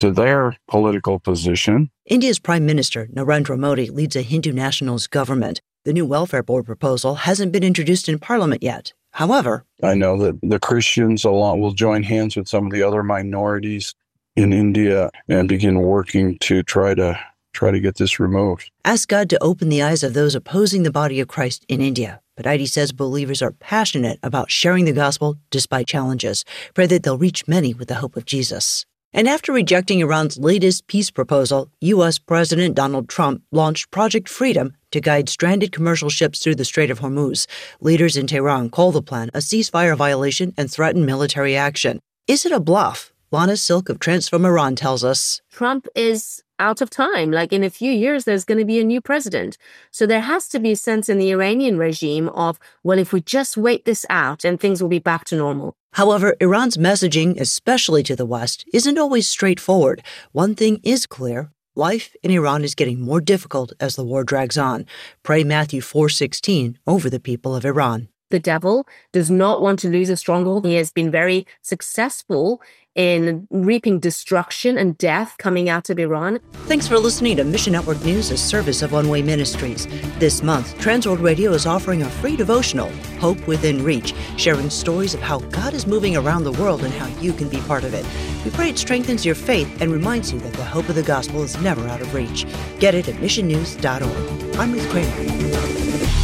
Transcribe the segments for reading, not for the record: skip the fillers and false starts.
to their political position. India's Prime Minister Narendra Modi leads a Hindu nationalist government. The new welfare board proposal hasn't been introduced in Parliament yet. However, I know that the Christians will join hands with some of the other minorities in India and begin working to try to get this removed. Ask God to open the eyes of those opposing the body of Christ in India. Badaiti says believers are passionate about sharing the gospel despite challenges. Pray that they'll reach many with the hope of Jesus. And after rejecting Iran's latest peace proposal, U.S. President Donald Trump launched Project Freedom to guide stranded commercial ships through the Strait of Hormuz. Leaders in Tehran call the plan a ceasefire violation and threaten military action. Is it a bluff? Lana Silk of Transform Iran tells us. Trump is out of time. Like in a few years, there's going to be a new president. So there has to be a sense in the Iranian regime of, well, if we just wait this out, then things will be back to normal. However, Iran's messaging, especially to the West, isn't always straightforward. One thing is clear. Life in Iran is getting more difficult as the war drags on. Pray Matthew 4:16 over the people of Iran. The devil does not want to lose a stronghold. He has been very successful in reaping destruction and death coming out of Iran. Thanks for listening to Mission Network News, a service of One Way Ministries. This month, Transworld Radio is offering a free devotional, Hope Within Reach, sharing stories of how God is moving around the world and how you can be part of it. We pray it strengthens your faith and reminds you that the hope of the gospel is never out of reach. Get it at missionnews.org. I'm Ruth Kramer.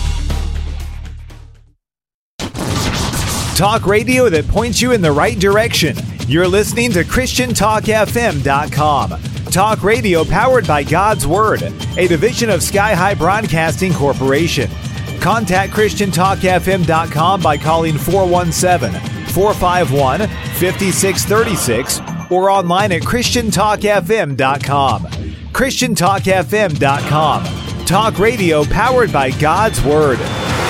Talk radio that points you in the right direction. You're listening to ChristianTalkFM.com. Talk radio powered by God's Word, a division of Sky High Broadcasting Corporation. Contact ChristianTalkFM.com by calling 417-451-5636 or online at ChristianTalkFM.com. ChristianTalkFM.com. Talk radio powered by God's Word.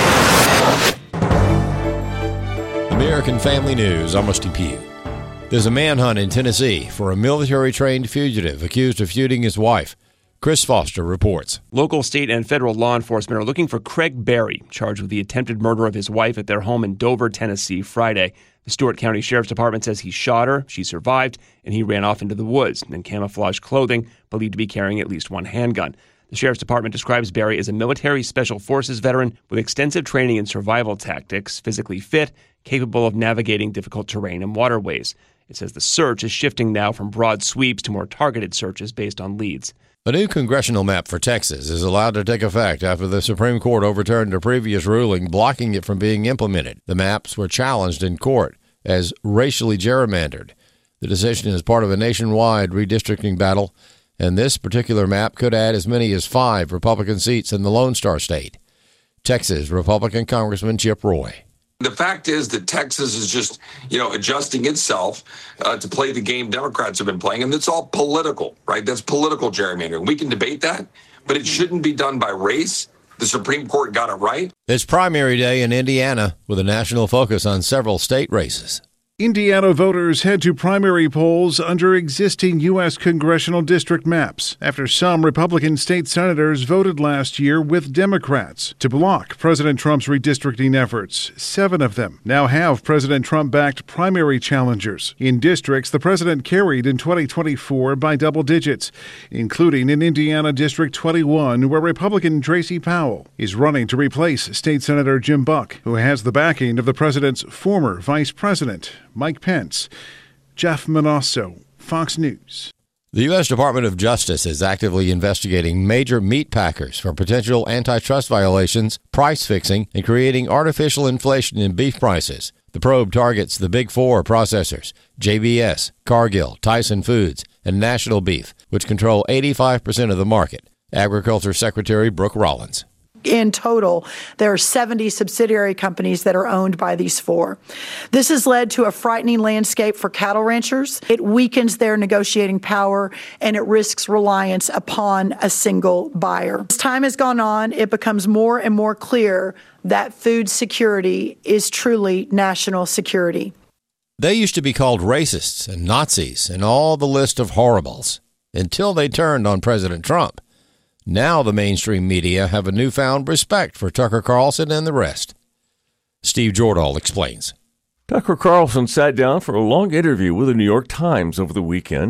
American Family News, I'm Rusty Pugh. There's a manhunt in Tennessee for a military-trained fugitive accused of shooting his wife. Chris Foster reports. Local, state, and federal law enforcement are looking for Craig Berry, charged with the attempted murder of his wife at their home in Dover, Tennessee, Friday. The Stewart County Sheriff's Department says he shot her, she survived, and he ran off into the woods in camouflage clothing, believed to be carrying at least one handgun. The Sheriff's Department describes Berry as a military special forces veteran with extensive training in survival tactics, physically fit, capable of navigating difficult terrain and waterways. It says the search is shifting now from broad sweeps to more targeted searches based on leads. A new congressional map for Texas is allowed to take effect after the Supreme Court overturned a previous ruling blocking it from being implemented. The maps were challenged in court as racially gerrymandered. The decision is part of a nationwide redistricting battle, and this particular map could add as many as 5 Republican seats in the Lone Star State. Texas Republican Congressman Chip Roy. The fact is that Texas is just, adjusting itself to play the game Democrats have been playing, and it's all political, right? That's political gerrymandering. We can debate that, but it shouldn't be done by race. The Supreme Court got it right. It's primary day in Indiana with a national focus on several state races. Indiana voters head to primary polls under existing U.S. congressional district maps after some Republican state senators voted last year with Democrats to block President Trump's redistricting efforts. 7 of them now have President Trump-backed primary challengers in districts the president carried in 2024 by double digits, including in Indiana District 21, where Republican Tracy Powell is running to replace State Senator Jim Buck, who has the backing of the president's former vice president, Mike Pence. Jeff Manasso, Fox News. The U.S. Department of Justice is actively investigating major meat packers for potential antitrust violations, price fixing, and creating artificial inflation in beef prices. The probe targets the Big Four processors, JBS, Cargill, Tyson Foods, and National Beef, which control 85% of the market. Agriculture Secretary Brooke Rollins. In total, there are 70 subsidiary companies that are owned by these 4. This has led to a frightening landscape for cattle ranchers. It weakens their negotiating power, and it risks reliance upon a single buyer. As time has gone on, it becomes more and more clear that food security is truly national security. They used to be called racists and Nazis and all the list of horribles until they turned on President Trump. Now the mainstream media have a newfound respect for Tucker Carlson and the rest. Steve Jordahl explains. Tucker Carlson sat down for a long interview with the New York Times over the weekend.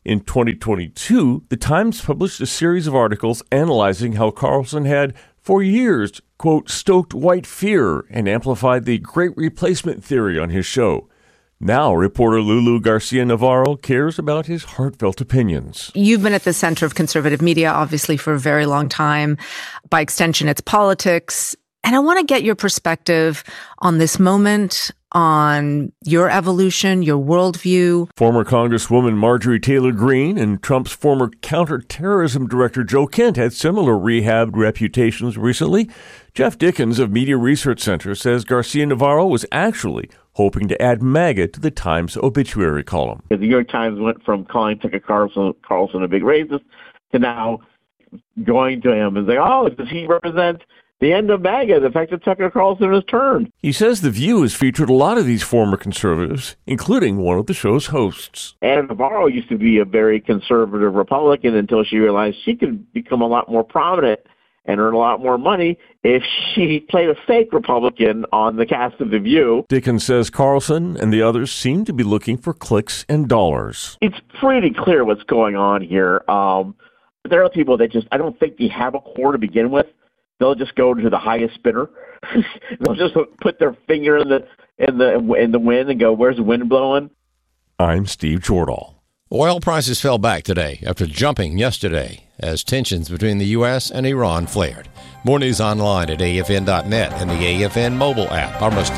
In 2022, The Times published a series of articles analyzing how Carlson had, for years, quote, stoked white fear and amplified the Great Replacement theory on his show. Now, reporter Lulu Garcia-Navarro cares about his heartfelt opinions. You've been at the center of conservative media, obviously, for a very long time. By extension, it's politics. And I want to get your perspective on this moment, on your evolution, your worldview. Former Congresswoman Marjorie Taylor Greene and Trump's former counterterrorism director Joe Kent had similar rehabbed reputations recently. Jeff Dickens of Media Research Center says Garcia-Navarro was actually hoping to add MAGA to the Times obituary column. The New York Times went from calling Tucker Carlson a big racist to now going to him and saying, oh, does he represent the end of MAGA, the fact that Tucker Carlson has turned? He says The View has featured a lot of these former conservatives, including one of the show's hosts. Anna Navarro used to be a very conservative Republican until she realized she could become a lot more prominent and earn a lot more money if she played a fake Republican on the cast of The View. Dickens says Carlson and the others seem to be looking for clicks and dollars. It's pretty clear what's going on here. There are people that I don't think they have a core to begin with. They'll just go to the highest bidder. They'll just put their finger in the wind and go, "Where's the wind blowing?" I'm Steve Jordahl. Oil prices fell back today after jumping yesterday as tensions between the U.S. and Iran flared. More news online at AFN.net and the AFN mobile app. I'm Rusty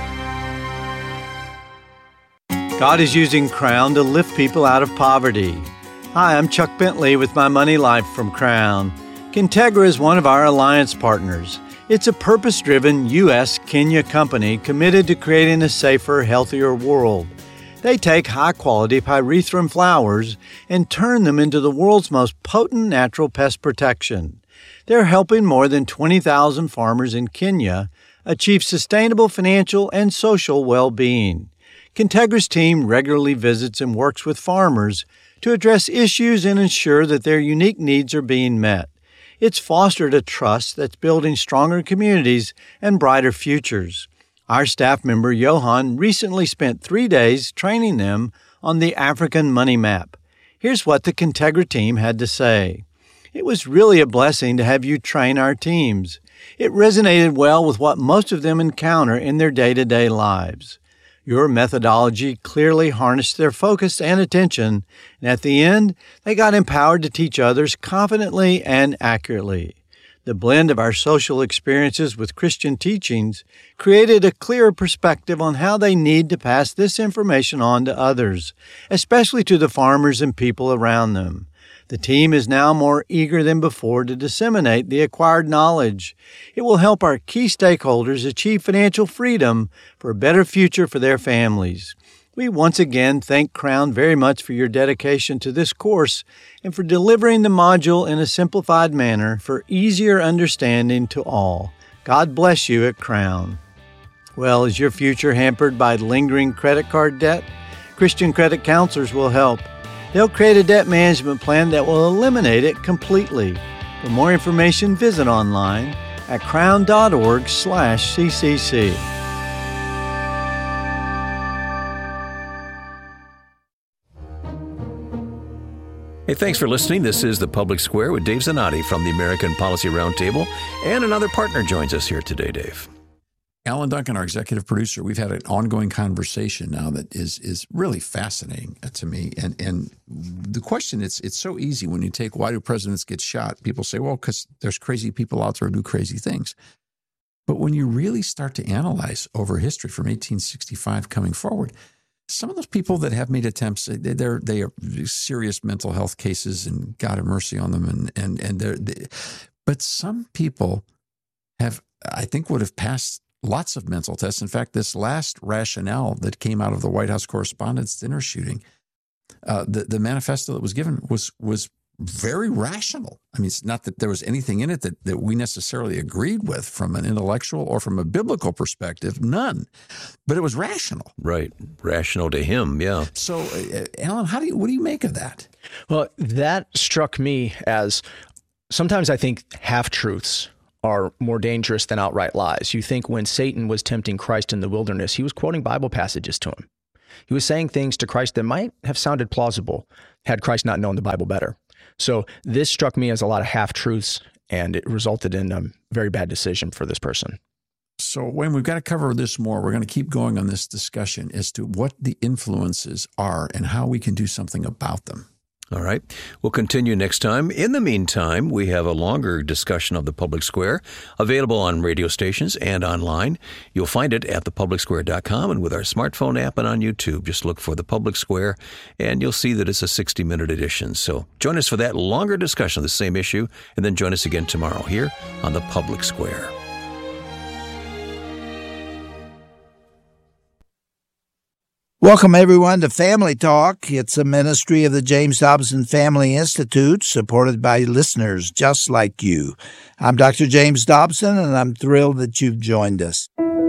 Pugh. God is using Crown to lift people out of poverty. Hi, I'm Chuck Bentley with My Money Life from Crown. Kintegra is one of our alliance partners. It's a purpose-driven U.S.-Kenya company committed to creating a safer, healthier world. They take high-quality pyrethrum flowers and turn them into the world's most potent natural pest protection. They're helping more than 20,000 farmers in Kenya achieve sustainable financial and social well-being. Kintegra's team regularly visits and works with farmers to address issues and ensure that their unique needs are being met. It's fostered a trust that's building stronger communities and brighter futures. Our staff member, Johan, recently spent 3 days training them on the African Money Map. Here's what the Kintegra team had to say. It was really a blessing to have you train our teams. It resonated well with what most of them encounter in their day-to-day lives. Your methodology clearly harnessed their focus and attention, and at the end, they got empowered to teach others confidently and accurately. The blend of our social experiences with Christian teachings created a clearer perspective on how they need to pass this information on to others, especially to the farmers and people around them. The team is now more eager than before to disseminate the acquired knowledge. It will help our key stakeholders achieve financial freedom for a better future for their families. We once again thank Crown very much for your dedication to this course and for delivering the module in a simplified manner for easier understanding to all. God bless you at Crown. Well, is your future hampered by lingering credit card debt? Christian Credit Counselors will help. They'll create a debt management plan that will eliminate it completely. For more information, visit online at crown.org/CCC. Hey, thanks for listening. This is The Public Square with Dave Zanotti from the American Policy Roundtable. And another partner joins us here today, Dave. Alan Duncan, our executive producer, we've had an ongoing conversation now that is really fascinating to me. And the question, it's so easy when you take why do presidents get shot? People say, well, because there's crazy people out there who do crazy things. But when you really start to analyze over history from 1865 coming forward, some of those people that have made attempts, they are serious mental health cases, and God have mercy on them. But some people have, I think, would have passed lots of mental tests. In fact, this last rationale that came out of the White House Correspondents' Dinner shooting, the manifesto that was given was very rational. I mean, it's not that there was anything in it that we necessarily agreed with from an intellectual or from a biblical perspective, none. But it was rational. Right. Rational to him, yeah. So, Alan, what do you make of that? Well, that struck me as sometimes I think half-truths are more dangerous than outright lies. You think when Satan was tempting Christ in the wilderness, he was quoting Bible passages to him. He was saying things to Christ that might have sounded plausible had Christ not known the Bible better. So this struck me as a lot of half-truths, and it resulted in a very bad decision for this person. So, Wayne, we've got to cover this more. We're going to keep going on this discussion as to what the influences are and how we can do something about them. All right. We'll continue next time. In the meantime, we have a longer discussion of the Public Square available on radio stations and online. You'll find it at thepublicsquare.com and with our smartphone app and on YouTube. Just look for The Public Square and you'll see that it's a 60-minute edition. So join us for that longer discussion of the same issue and then join us again tomorrow here on The Public Square. Welcome, everyone, to Family Talk. It's a ministry of the James Dobson Family Institute, supported by listeners just like you. I'm Dr. James Dobson, and I'm thrilled that you've joined us.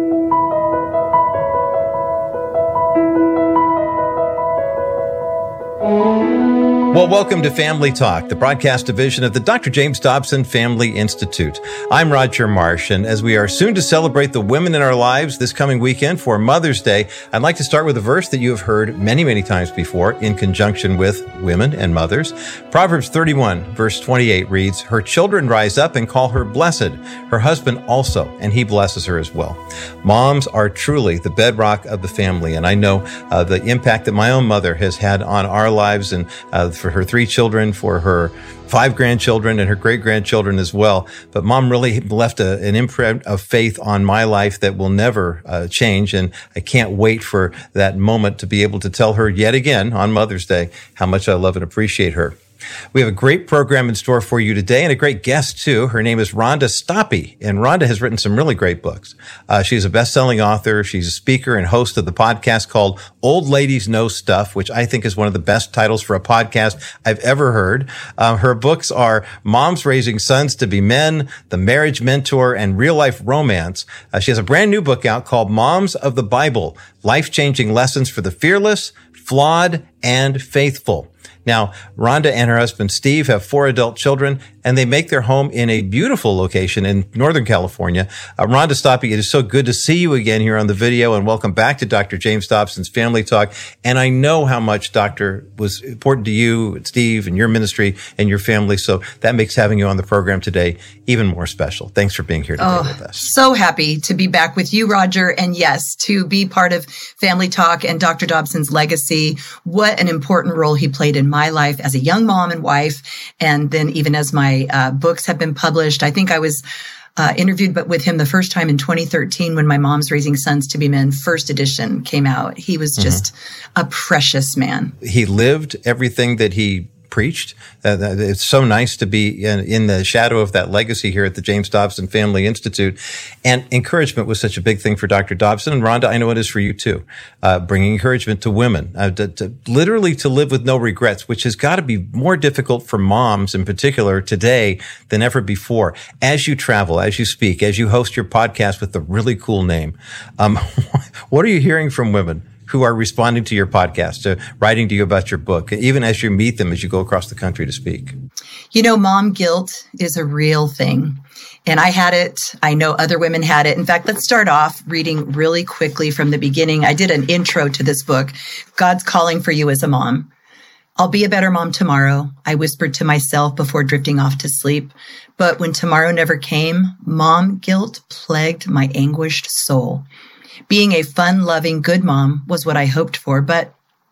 Well, welcome to Family Talk, the broadcast division of the Dr. James Dobson Family Institute. I'm Roger Marsh, and as we are soon to celebrate the women in our lives this coming weekend for Mother's Day, I'd like to start with a verse that you have heard many, many times before in conjunction with women and mothers. Proverbs 31, verse 28 reads, "Her children rise up and call her blessed, her husband also, and he blesses her as well." Moms are truly the bedrock of the family, and I know the impact that my own mother has had on our lives and for her 3 children, for her 5 grandchildren, and her great-grandchildren as well. But Mom really left an imprint of faith on my life that will never change, and I can't wait for that moment to be able to tell her yet again on Mother's Day how much I love and appreciate her. We have a great program in store for you today and a great guest, too. Her name is Rhonda Stoppe, and Rhonda has written some really great books. She's a best-selling author. She's a speaker and host of the podcast called Old Ladies Know Stuff, which I think is one of the best titles for a podcast I've ever heard. Her books are Moms Raising Sons to Be Men, The Marriage Mentor, and Real Life Romance. She has a brand new book out called Moms of the Bible, Life-Changing Lessons for the Fearless, Flawed, and Faithful. Now, Rhonda and her husband, Steve, have 4 adult children, and they make their home in a beautiful location in Northern California. Rhonda Stoppe, it is so good to see you again here on the video, and welcome back to Dr. James Dobson's Family Talk. And I know how much Doctor was important to you, Steve, and your ministry and your family, so that makes having you on the program today even more special. Thanks for being here today with us. So happy to be back with you, Roger, and yes, to be part of Family Talk and Dr. Dobson's legacy. What an important role he played in my life as a young mom and wife, and then even as my books have been published. I think I was interviewed with him the first time in 2013 when my Moms Raising Sons to Be Men first edition came out. He was just a precious man. He lived everything that he preached. It's so nice to be in the shadow of that legacy here at the James Dobson Family Institute. And encouragement was such a big thing for Dr. Dobson. And Rhonda, I know it is for you too. Bringing encouragement to women, literally to live with no regrets, which has got to be more difficult for moms in particular today than ever before. As you travel, as you speak, as you host your podcast with a really cool name, what are you hearing from women who are responding to your podcast, writing to you about your book, even as you meet them as you go across the country to speak? You know, mom guilt is a real thing. And I had it. I know other women had it. In fact, let's start off reading really quickly from the beginning. I did an intro to this book, God's Calling for You as a Mom. I'll be a better mom tomorrow, I whispered to myself before drifting off to sleep. But when tomorrow never came, mom guilt plagued my anguished soul. Being a fun-loving, good mom was what I hoped for, but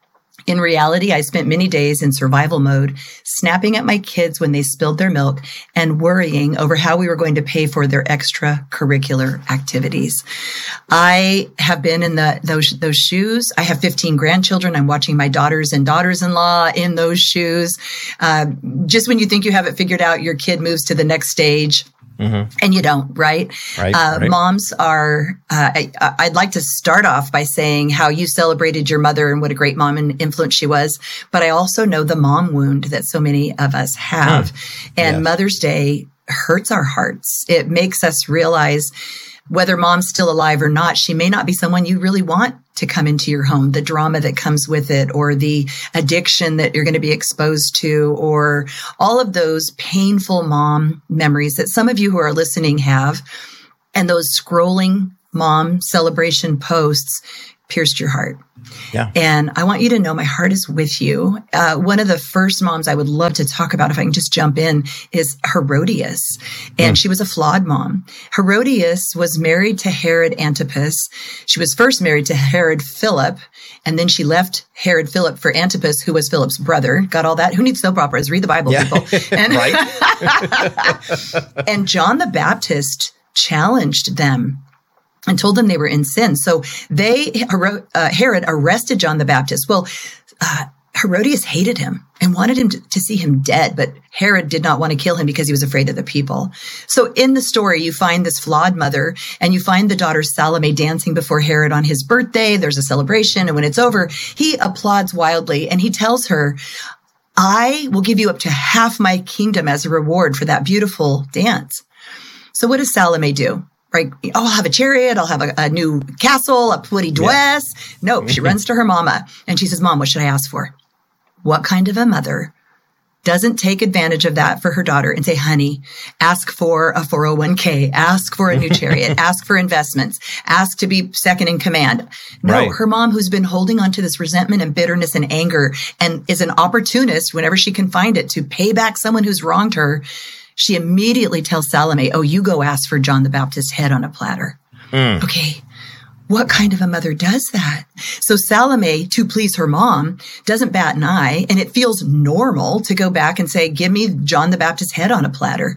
in reality, I spent many days in survival mode, snapping at my kids when they spilled their milk and worrying over how we were going to pay for their extracurricular activities. I have been in those shoes. I have 15 grandchildren. I'm watching my daughters and daughters-in-law in those shoes. Just when you think you have it figured out, your kid moves to the next stage. Mm-hmm. And you don't, right? Right. Moms are, I'd like to start off by saying how you celebrated your mother and what a great mom and influence she was. But I also know the mom wound that so many of us have. And yes. Mother's Day hurts our hearts. It makes us realize whether mom's still alive or not, she may not be someone you really want to come into your home, the drama that comes with it, or the addiction that you're going to be exposed to, or all of those painful mom memories that some of you who are listening have. And those scrolling mom celebration posts pierced your heart. Yeah. And I want you to know my heart is with you. One of the first moms I would love to talk about, if I can just jump in, is Herodias. And she was a flawed mom. Herodias was married to Herod Antipas. She was first married to Herod Philip, and then she left Herod Philip for Antipas, who was Philip's brother. Got all that? Who needs soap operas? Read the Bible, people. And, and John the Baptist challenged them and told them they were in sin. So Herod arrested John the Baptist. Well, Herodias hated him and wanted him to see him dead, but Herod did not want to kill him because he was afraid of the people. So in the story, you find this flawed mother, and you find the daughter Salome dancing before Herod on his birthday. There's a celebration, and when it's over, he applauds wildly, and he tells her, I will give you up to half my kingdom as a reward for that beautiful dance. So what does Salome do? Right? Oh, I'll have a chariot. I'll have a new castle, a pretty dress. Yeah. No, she runs to her mama and she says, Mom, what should I ask for? What kind of a mother doesn't take advantage of that for her daughter and say, honey, ask for a 401k, ask for a new chariot, ask for investments, ask to be second in command. No, her mom, who's been holding on to this resentment and bitterness and anger and is an opportunist whenever she can find it to pay back someone who's wronged her, she immediately tells Salome, oh, you go ask for John the Baptist's head on a platter. Okay, what kind of a mother does that? So Salome, to please her mom, doesn't bat an eye, and it feels normal to go back and say, give me John the Baptist's head on a platter.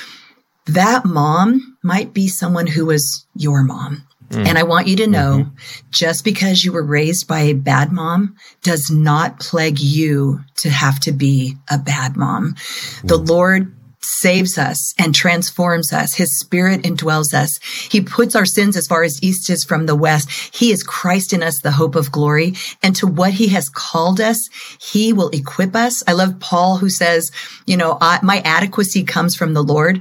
That mom might be someone who was your mom. And I want you to know, just because you were raised by a bad mom does not plague you to have to be a bad mom. The Lord saves us and transforms us. His Spirit indwells us. He puts our sins as far as east is from the west. He is Christ in us, the hope of glory. And to what he has called us, he will equip us. I love Paul, who says, my adequacy comes from the Lord.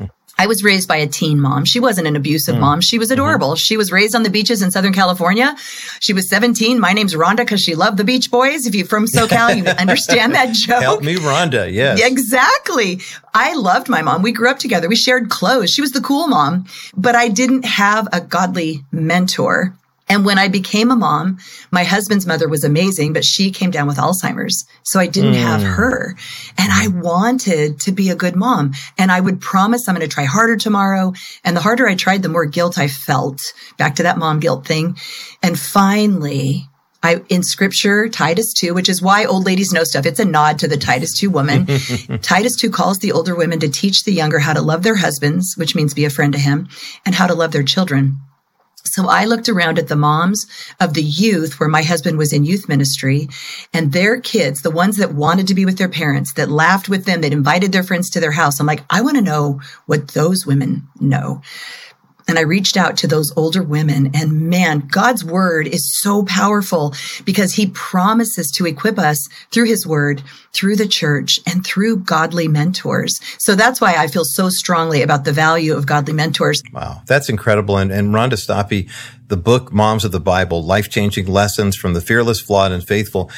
I was raised by a teen mom. She wasn't an abusive mom. She was adorable. She was raised on the beaches in Southern California. She was 17. My name's Rhonda because she loved the Beach Boys. If you're from SoCal, you understand that joke. Help me, Rhonda. Yes. Exactly. I loved my mom. We grew up together. We shared clothes. She was the cool mom, but I didn't have a godly mentor. And when I became a mom, my husband's mother was amazing, but she came down with Alzheimer's. So I didn't have her. And I wanted to be a good mom. And I would promise I'm going to try harder tomorrow. And the harder I tried, the more guilt I felt. Back to that mom guilt thing. And finally, in scripture, Titus 2, which is why old ladies know stuff. It's a nod to the Titus 2 woman. Titus 2 calls the older women to teach the younger how to love their husbands, which means be a friend to him, and how to love their children. So I looked around at the moms of the youth where my husband was in youth ministry, and their kids, the ones that wanted to be with their parents, that laughed with them, that invited their friends to their house. I'm like, I want to know what those women know. And I reached out to those older women, and man, God's word is so powerful because he promises to equip us through his word, through the church, and through godly mentors. So that's why I feel so strongly about the value of godly mentors. Wow, that's incredible. And Rhonda Stoppe, the book, Moms of the Bible, Life-Changing Lessons from the Fearless, Flawed, and Faithful,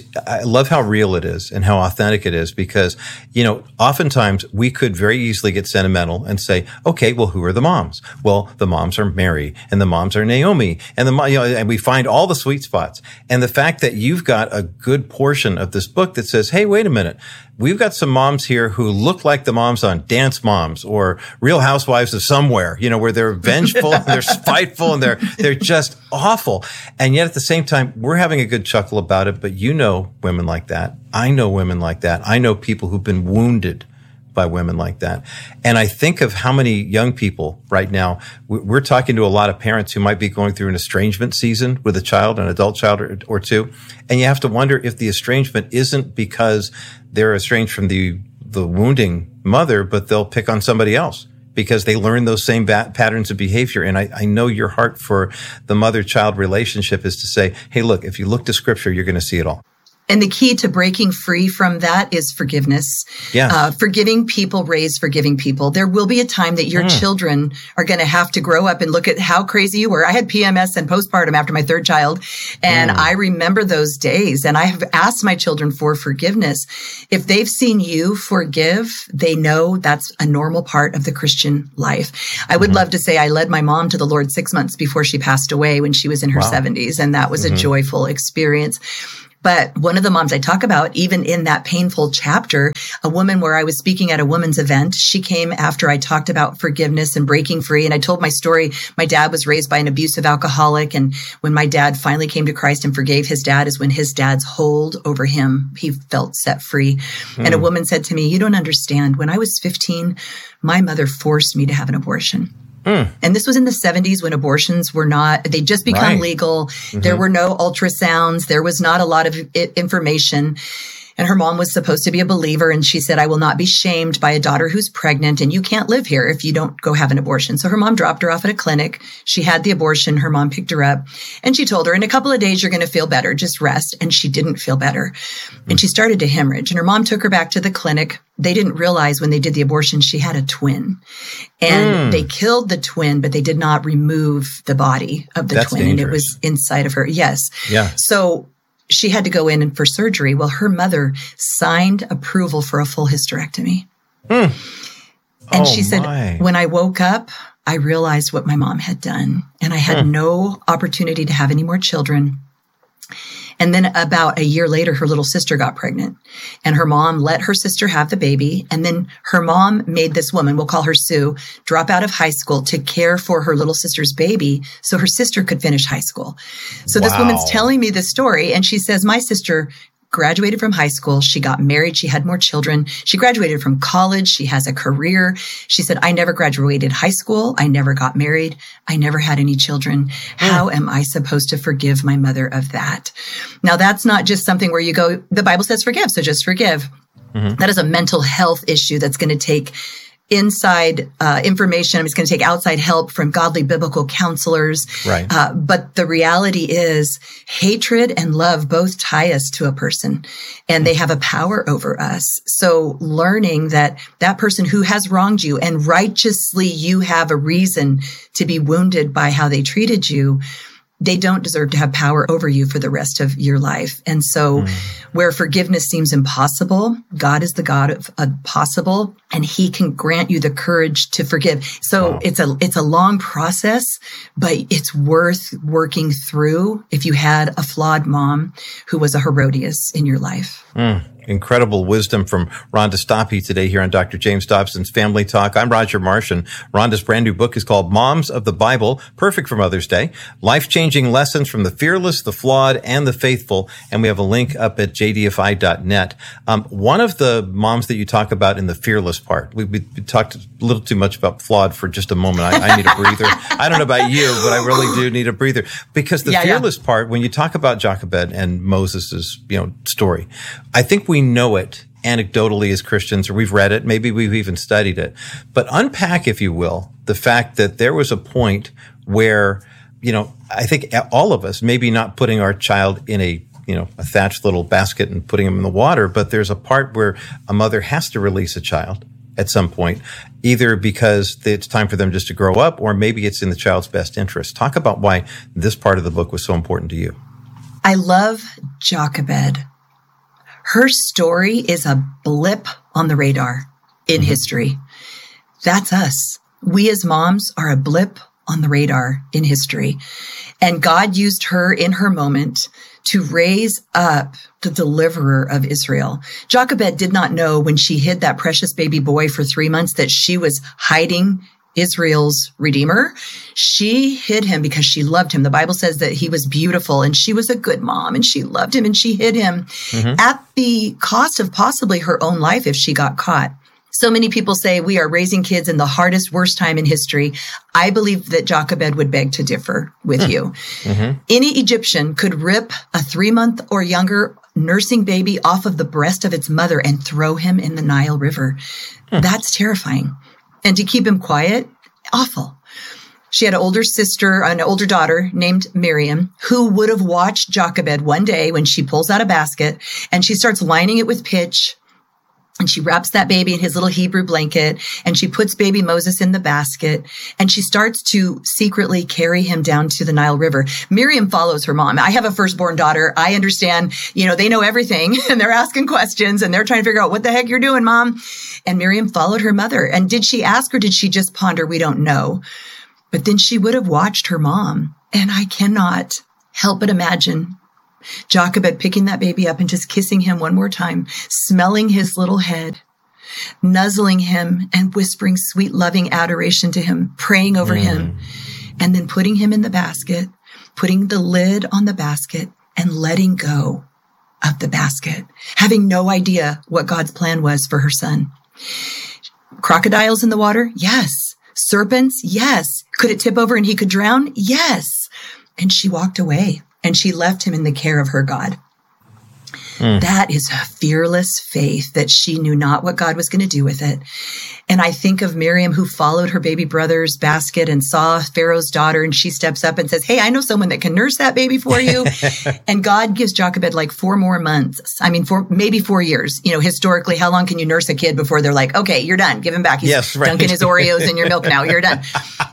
I love how real it is and how authentic it is because, oftentimes we could very easily get sentimental and say, okay, well, who are the moms? Well, the moms are Mary and the moms are Naomi and and we find all the sweet spots. And the fact that you've got a good portion of this book that says, hey, wait a minute. We've got some moms here who look like the moms on Dance Moms or Real Housewives of Somewhere, where they're vengeful, and they're spiteful, and they're just awful. And yet at the same time, we're having a good chuckle about it. But women like that. I know women like that. I know people who've been wounded by women like that. And I think of how many young people right now, we're talking to a lot of parents who might be going through an estrangement season with a child, an adult child or two. And you have to wonder if the estrangement isn't because they're estranged from the wounding mother, but they'll pick on somebody else because they learn those same patterns of behavior. And I know your heart for the mother-child relationship is to say, hey, look, if you look to scripture, you're going to see it all. And the key to breaking free from that is forgiveness. Yeah. Forgiving people raise forgiving people. There will be a time that your children are going to have to grow up and look at how crazy you were. I had PMS and postpartum after my third child, and I remember those days. And I have asked my children for forgiveness. If they've seen you forgive, they know that's a normal part of the Christian life. I would love to say I led my mom to the Lord 6 months before she passed away when she was in her 70s, and that was a joyful experience. But one of the moms I talk about, even in that painful chapter, a woman where I was speaking at a women's event, she came after I talked about forgiveness and breaking free. And I told my story. My dad was raised by an abusive alcoholic. And when my dad finally came to Christ and forgave his dad is when his dad's hold over him, he felt set free. And a woman said to me, "You don't understand. When I was 15, my mother forced me to have an abortion." And this was in the 70s when abortions were not, they just become legal. There were no ultrasounds. There was not a lot of information. And her mom was supposed to be a believer. And she said, "I will not be shamed by a daughter who's pregnant. And you can't live here if you don't go have an abortion." So her mom dropped her off at a clinic. She had the abortion. Her mom picked her up and she told her, "In a couple of days, you're going to feel better. Just rest." And she didn't feel better. And she started to hemorrhage. And her mom took her back to the clinic. They didn't realize when they did the abortion, she had a twin. And they killed the twin, but they did not remove the body of the twin. Dangerous. And it was inside of her. Yes. Yeah. So she had to go in for surgery. Well, her mother signed approval for a full hysterectomy. And she said, "When I woke up, I realized what my mom had done. And I had no opportunity to have any more children." And then about a year later, her little sister got pregnant and her mom let her sister have the baby. And then her mom made this woman, we'll call her Sue, drop out of high school to care for her little sister's baby so her sister could finish high school. So this woman's telling me this story and she says, "My sister graduated from high school. She got married. She had more children. She graduated from college. She has a career." She said, "I never graduated high school. I never got married. I never had any children. How am I supposed to forgive my mother of that?" Now, that's not just something where you go, the Bible says forgive, so just forgive. That is a mental health issue that's going to take inside information. It's going to take outside help from godly biblical counselors. Right. But the reality is hatred and love both tie us to a person and they have a power over us. So learning that that person who has wronged you and righteously you have a reason to be wounded by how they treated you, they don't deserve to have power over you for the rest of your life. And so where forgiveness seems impossible, God is the God of possible, and he can grant you the courage to forgive. So it's a long process, but it's worth working through if you had a flawed mom who was a Herodias in your life. Incredible wisdom from Rhonda Stoppe today here on Dr. James Dobson's Family Talk. I'm Roger Marsh, and Rhonda's brand new book is called Moms of the Bible, perfect for Mother's Day, life-changing lessons from the fearless, the flawed, and the faithful. And we have a link up at jdfi.net. One of the moms that you talk about in the fearless part, we talked a little too much about flawed for just a moment. I need a breather. I don't know about you, but I really do need a breather, because the fearless part, when you talk about Jochebed and Moses's, story, I think we know it anecdotally as Christians, or we've read it, maybe we've even studied it, but unpack, if you will, the fact that there was a point where, I think all of us, maybe not putting our child in a thatched little basket and putting him in the water, but there's a part where a mother has to release a child at some point, either because it's time for them just to grow up, or maybe it's in the child's best interest. Talk about why this part of the book was so important to you. I love Jochebed. Her story is a blip on the radar in history. That's us. We as moms are a blip on the radar in history. And God used her in her moment to raise up the deliverer of Israel. Jochebed did not know when she hid that precious baby boy for 3 months that she was hiding Israel's Redeemer. She hid him because she loved him. The Bible says that he was beautiful and she was a good mom and she loved him and she hid him at the cost of possibly her own life if she got caught. So many people say we are raising kids in the hardest, worst time in history. I believe that Jochebed would beg to differ with you. Any Egyptian could rip a 3-month or younger nursing baby off of the breast of its mother and throw him in the Nile River. That's terrifying. And to keep him quiet, awful. She had an older sister, an older daughter named Miriam, who would have watched Jochebed one day when she pulls out a basket and she starts lining it with pitch. And she wraps that baby in his little Hebrew blanket, and she puts baby Moses in the basket, and she starts to secretly carry him down to the Nile River. Miriam follows her mom. I have a firstborn daughter. I understand, they know everything, and they're asking questions, and they're trying to figure out what the heck you're doing, Mom. And Miriam followed her mother. And did she ask, or did she just ponder? We don't know. But then she would have watched her mom. And I cannot help but imagine Jochebed picking that baby up and just kissing him one more time, smelling his little head, nuzzling him and whispering sweet, loving adoration to him, praying over him, and then putting him in the basket, putting the lid on the basket and letting go of the basket, having no idea what God's plan was for her son. Crocodiles in the water? Yes. Serpents? Yes. Could it tip over and he could drown? Yes. And she walked away. And she left him in the care of her God. That is a fearless faith that she knew not what God was going to do with it. And I think of Miriam, who followed her baby brother's basket and saw Pharaoh's daughter, and she steps up and says, hey, I know someone that can nurse that baby for you. And God gives Jochebed like 4 more months. Maybe 4 years. Historically, how long can you nurse a kid before they're like, okay, you're done. Give him back. He's dunking his Oreos in your milk now. You're done.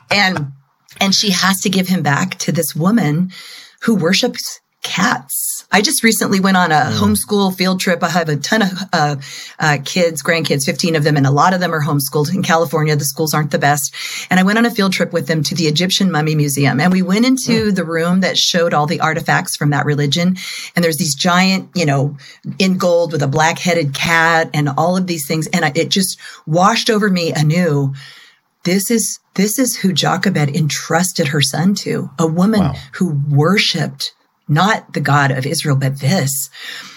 And she has to give him back to this woman who worships cats. I just recently went on a homeschool field trip. I have a ton of grandkids, 15 of them, and a lot of them are homeschooled in California. The schools aren't the best. And I went on a field trip with them to the Egyptian Mummy Museum. And we went into the room that showed all the artifacts from that religion. And there's these giant, in gold with a black-headed cat and all of these things. And it just washed over me anew. This is who Jochebed entrusted her son to, a woman who worshiped not the God of Israel, but this.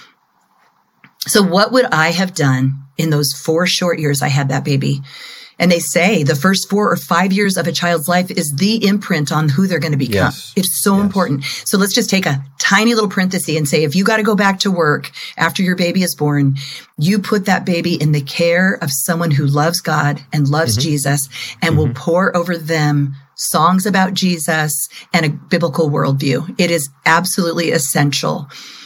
So what would I have done in those 4 short years I had that baby? And they say the first 4 or 5 years of a child's life is the imprint on who they're going to become. Yes. It's so important. So let's just take a tiny little parenthesis and say, if you got to go back to work after your baby is born, you put that baby in the care of someone who loves God and loves Jesus and will pour over them songs about Jesus and a biblical worldview. It is absolutely essential.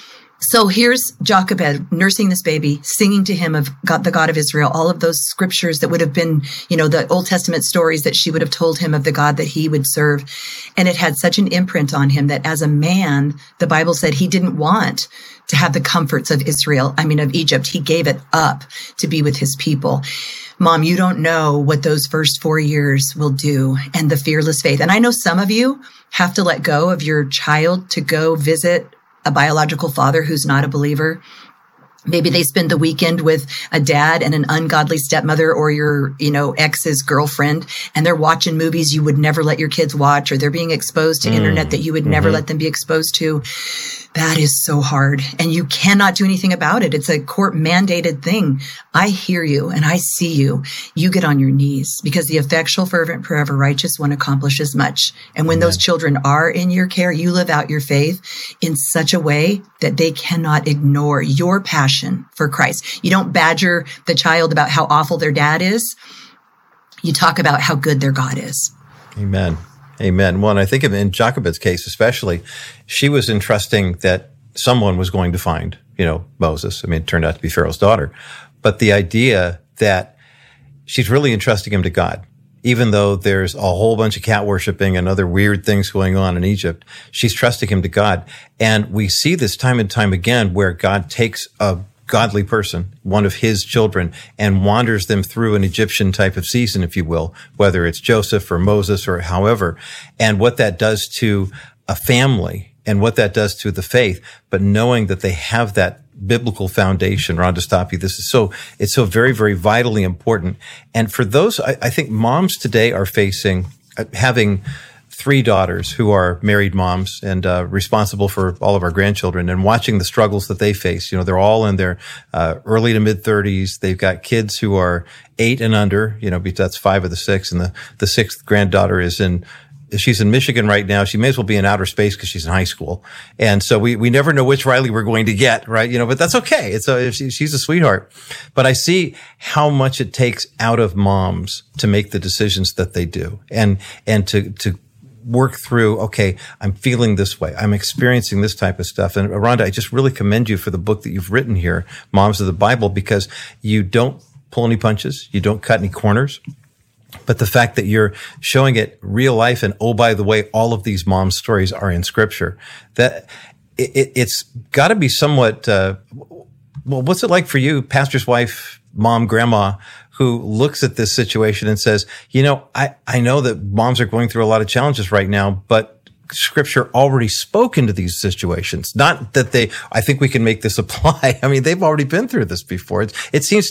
So here's Jochebed nursing this baby, singing to him of God, the God of Israel, all of those scriptures that would have been, the Old Testament stories that she would have told him of the God that he would serve. And it had such an imprint on him that as a man, the Bible said he didn't want to have the comforts of of Egypt. He gave it up to be with his people. Mom, you don't know what those first 4 years will do, and the fearless faith. And I know some of you have to let go of your child to go visit a biological father who's not a believer. Maybe they spend the weekend with a dad and an ungodly stepmother or your, ex's girlfriend, and they're watching movies you would never let your kids watch, or they're being exposed to internet that you would never let them be exposed to. That is so hard, and you cannot do anything about it. It's a court mandated thing. I hear you and I see you. You get on your knees, because the effectual, fervent prayer of a righteous one accomplishes much. And when those children are in your care, you live out your faith in such a way that they cannot ignore your passion for Christ. You don't badger the child about how awful their dad is. You talk about how good their God is. Amen. Amen. Well, and I think in Jochebed's case especially, she was entrusting that someone was going to find, Moses. It turned out to be Pharaoh's daughter. But the idea that she's really entrusting him to God, even though there's a whole bunch of cat worshiping and other weird things going on in Egypt, she's trusting him to God. And we see this time and time again where God takes a godly person, one of his children, and wanders them through an Egyptian type of season, if you will, whether it's Joseph or Moses or however, and what that does to a family and what that does to the faith, but knowing that they have that biblical foundation. Ron Dostopi, it's so very, very vitally important. And for those, I think moms today are facing, having 3 daughters who are married moms and responsible for all of our grandchildren, and watching the struggles that they face. They're all in their early to mid 30s. They've got kids who are 8 and under, because that's 5 of the 6, and the 6th granddaughter she's in Michigan right now. She may as well be in outer space because she's in high school. And so we never know which Riley we're going to get, right? But that's okay. She's a sweetheart. But I see how much it takes out of moms to make the decisions that they do, and to work through, okay, I'm feeling this way. I'm experiencing this type of stuff. And Rhonda, I just really commend you for the book that you've written here, Moms of the Bible, because you don't pull any punches. You don't cut any corners. But the fact that you're showing it real life, and oh, by the way, all of these mom stories are in Scripture, that it's got to be somewhat, well, what's it like for you, pastor's wife, mom, grandma, who looks at this situation and says, I know that moms are going through a lot of challenges right now, but Scripture already spoke into these situations. Not that I think we can make this apply. I mean, they've already been through this before. It seems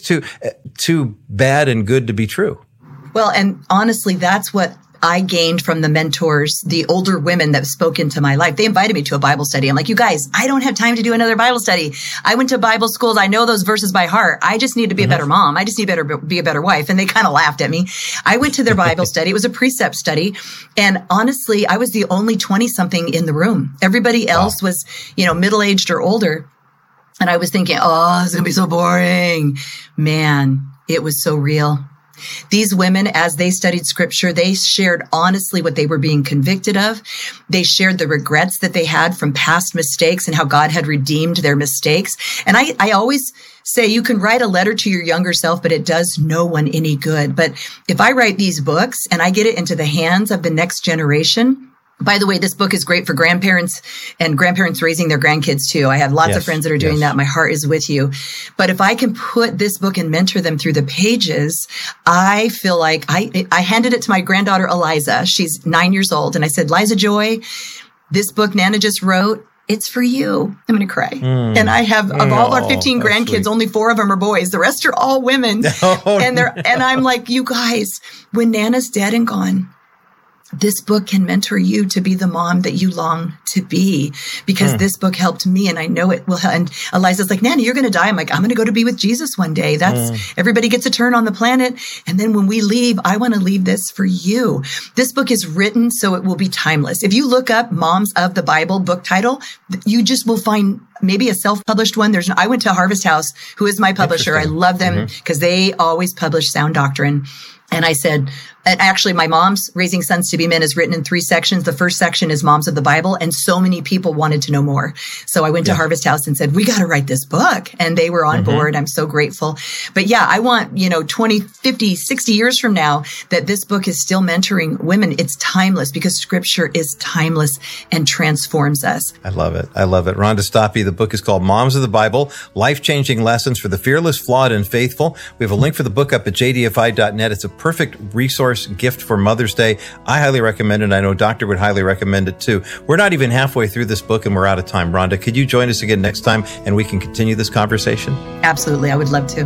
too bad and good to be true. Well, and honestly, that's what I gained from the mentors, the older women that spoke into my life. They invited me to a Bible study. I'm like, you guys, I don't have time to do another Bible study. I went to Bible schools. I know those verses by heart. I just need to be a better mom. I just need to be a better wife. And they kind of laughed at me. I went to their Bible study. It was a precept study. And honestly, I was the only 20-something in the room. Everybody else was, middle-aged or older. And I was thinking, oh, it's going to be so boring. Man, it was so real. These women, as they studied Scripture, they shared honestly what they were being convicted of. They shared the regrets that they had from past mistakes and how God had redeemed their mistakes. And I always say you can write a letter to your younger self, but it does no one any good. But if I write these books and I get it into the hands of the next generation, by the way, this book is great for grandparents and grandparents raising their grandkids too. I have lots of friends that are doing that. My heart is with you. But if I can put this book and mentor them through the pages, I feel like I handed it to my granddaughter, Eliza. She's 9 years old. And I said, Liza Joy, this book Nana just wrote, it's for you. I'm going to cry. And I have, of all our 15 grandkids, only 4 of them are boys. The rest are all women. And I'm like, you guys, when Nana's dead and gone, this book can mentor you to be the mom that you long to be, because this book helped me, and I know it will help. And Eliza's like, Nana, you're going to die. I'm like, I'm going to go to be with Jesus one day. Everybody gets a turn on the planet. And then when we leave, I want to leave this for you. This book is written so it will be timeless. If you look up Moms of the Bible book title, you just will find maybe a self-published one. I went to Harvest House, who is my publisher. I love them because they always publish sound doctrine. And I said, and actually my mom's Raising Sons to Be Men is written in 3 sections. The first section is Moms of the Bible. And so many people wanted to know more. So I went to Harvest House and said, we got to write this book. And they were on board. I'm so grateful. But yeah, I want, 20, 50, 60 years from now that this book is still mentoring women. It's timeless because Scripture is timeless and transforms us. I love it. I love it. Rhonda Stoppe, the book is called Moms of the Bible, Life-Changing Lessons for the Fearless, Flawed, and Faithful. We have a link for the book up at jdfi.net. It's a perfect resource gift for Mother's Day. I highly recommend it. I know Doctor would highly recommend it too. We're not even halfway through this book and we're out of time. Rhonda, could you join us again next time and we can continue this conversation? Absolutely. I would love to.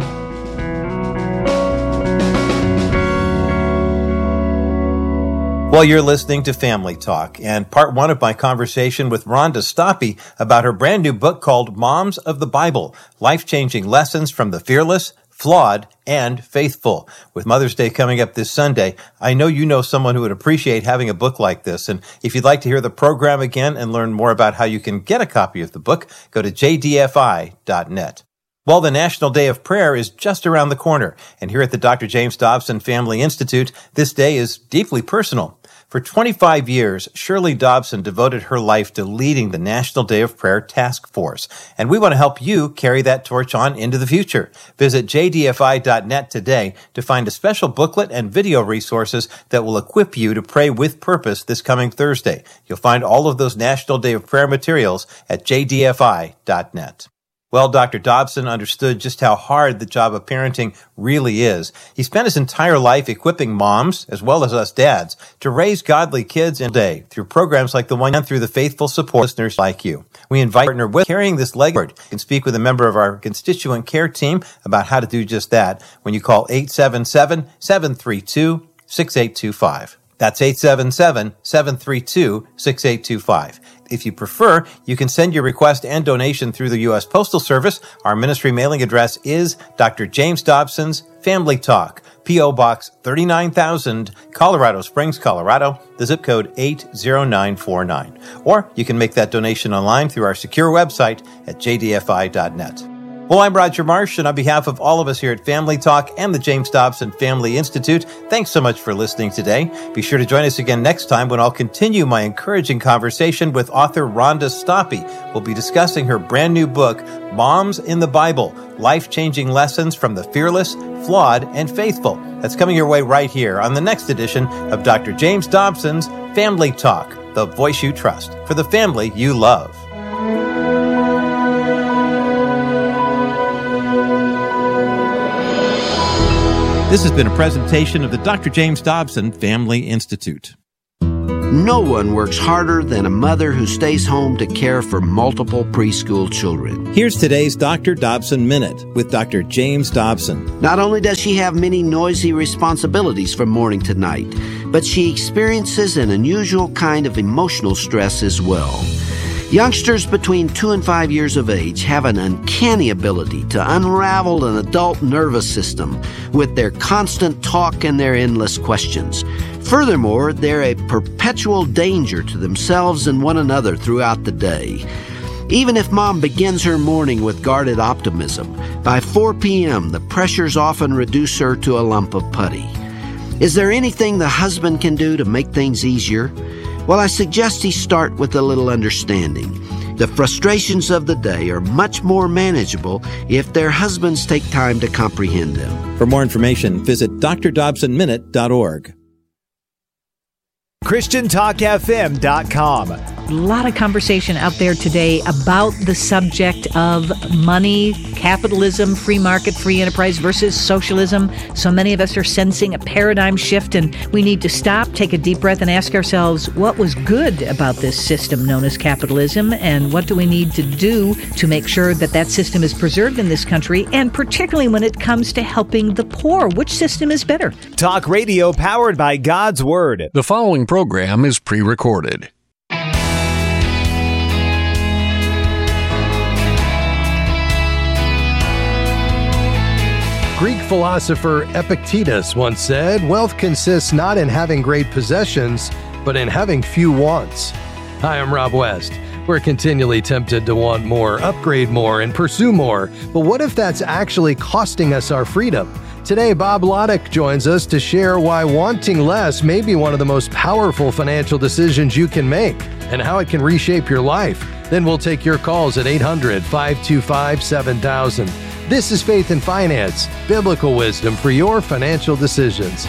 Well, you're listening to Family Talk and part 1 of my conversation with Rhonda Stoppe about her brand new book called Moms of the Bible, Life-Changing Lessons from the Fearless, Flawed, and Faithful. With Mother's Day coming up this Sunday, I know you know someone who would appreciate having a book like this. And if you'd like to hear the program again and learn more about how you can get a copy of the book, go to jdfi.net. Well, the National Day of Prayer is just around the corner. And here at the Dr. James Dobson Family Institute, this day is deeply personal. For 25 years, Shirley Dobson devoted her life to leading the National Day of Prayer Task Force, and we want to help you carry that torch on into the future. Visit jdfi.net today to find a special booklet and video resources that will equip you to pray with purpose this coming Thursday. You'll find all of those National Day of Prayer materials at jdfi.net. Well, Dr. Dobson understood just how hard the job of parenting really is. He spent his entire life equipping moms, as well as us dads, to raise godly kids in a day through programs like the one and through the faithful support listeners like you. We invite you to partner with carrying this legacy. You can speak with a member of our constituent care team about how to do just that when you call 877-732-6825. That's 877-732-6825. If you prefer, you can send your request and donation through the U.S. Postal Service. Our ministry mailing address is Dr. James Dobson's Family Talk, P.O. Box 39,000, Colorado Springs, Colorado, the zip code 80949. Or you can make that donation online through our secure website at jdfi.net. Well, I'm Roger Marsh, and on behalf of all of us here at Family Talk and the James Dobson Family Institute, thanks so much for listening today. Be sure to join us again next time when I'll continue my encouraging conversation with author Rhonda Stoppe. We'll be discussing her brand new book, Moms in the Bible, Life-Changing Lessons from the Fearless, Flawed, and Faithful. That's coming your way right here on the next edition of Dr. James Dobson's Family Talk, the voice you trust for the family you love. This has been a presentation of the Dr. James Dobson Family Institute. No one works harder than a mother who stays home to care for multiple preschool children. Here's today's Dr. Dobson Minute with Dr. James Dobson. Not only does she have many noisy responsibilities from morning to night, but she experiences an unusual kind of emotional stress as well. Youngsters between 2 and 5 years of age have an uncanny ability to unravel an adult nervous system with their constant talk and their endless questions. Furthermore, they're a perpetual danger to themselves and one another throughout the day. Even if mom begins her morning with guarded optimism, by 4 p.m. the pressures often reduce her to a lump of putty. Is there anything the husband can do to make things easier? Well, I suggest he start with a little understanding. The frustrations of the day are much more manageable if their husbands take time to comprehend them. For more information, visit drdobsonminute.org. ChristianTalkFM.com. A lot of conversation out there today about the subject of money, capitalism, free market, free enterprise versus socialism. So many of us are sensing a paradigm shift, and we need to stop, take a deep breath, and ask ourselves, what was good about this system known as capitalism, and what do we need to do to make sure that that system is preserved in this country, and particularly when it comes to helping the poor, which system is better? Talk radio powered by God's Word. The following program is pre-recorded. Greek philosopher Epictetus once said, "Wealth consists not in having great possessions, but in having few wants." Hi, I'm Rob West. We're continually tempted to want more, upgrade more, and pursue more. But what if that's actually costing us our freedom? Today, Bob Loddick joins us to share why wanting less may be one of the most powerful financial decisions you can make and how it can reshape your life. Then we'll take your calls at 800-525-7000. This is Faith and Finance, biblical wisdom for your financial decisions.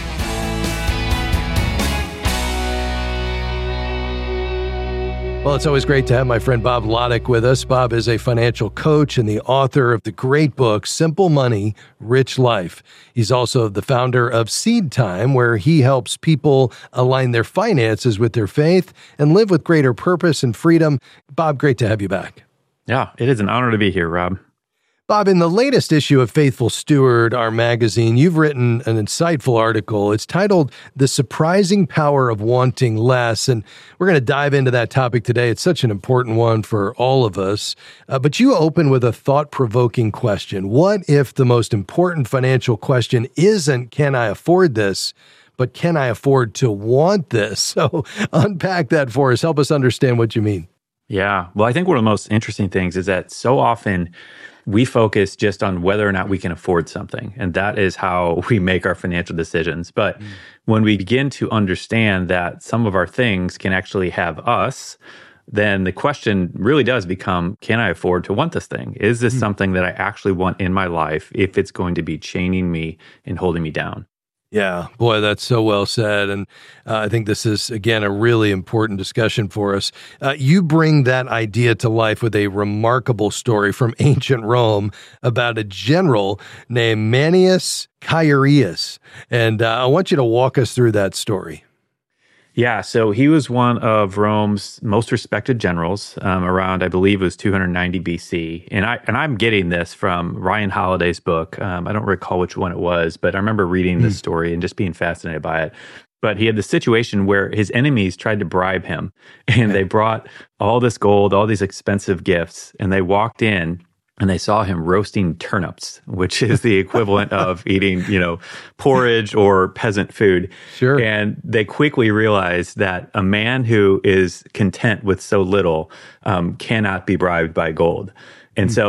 Well, it's always great to have my friend Bob Loddick with us. Bob is a financial coach and the author of the great book, Simple Money, Rich Life. He's also the founder of Seed Time, where he helps people align their finances with their faith and live with greater purpose and freedom. Bob, great to have you back. Yeah, it is an honor to be here, Rob. Bob, in the latest issue of Faithful Steward, our magazine, you've written an insightful article. It's titled The Surprising Power of Wanting Less, and we're going to dive into that topic today. It's such an important one for all of us. But you open with a thought-provoking question. What if the most important financial question isn't, can I afford this, but can I afford to want this? So unpack that for us. Help us understand what you mean. Yeah. Well, I think one of the most interesting things is that so often we focus just on whether or not we can afford something. And that is how we make our financial decisions. But when we begin to understand that some of our things can actually have us, then the question really does become, can I afford to want this thing? Is this something that I actually want in my life if it's going to be chaining me and holding me down? Yeah, boy, that's so well said. And I think this is, again, a really important discussion for us. You bring that idea to life with a remarkable story from ancient Rome about a general named Manius Chaereas. And I want you to walk us through that story. Yeah, so he was one of Rome's most respected generals around, I believe it was 290 BC. And I'm getting this from Ryan Holiday's book. I don't recall which one it was, but I remember reading this story and just being fascinated by it. But he had this situation where his enemies tried to bribe him, and they brought all this gold, all these expensive gifts, and they walked in and they saw him roasting turnips, which is the equivalent of eating, porridge or peasant food. Sure. And they quickly realized that a man who is content with so little cannot be bribed by gold. And so